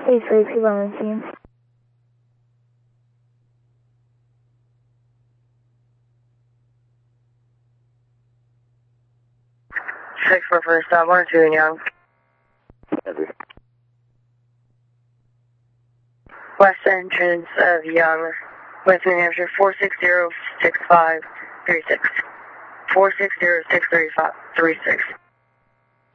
832 Valentine. Six for first stop, 102 and Young. West entrance of Young, West New Hampshire, 4606536. 4606536.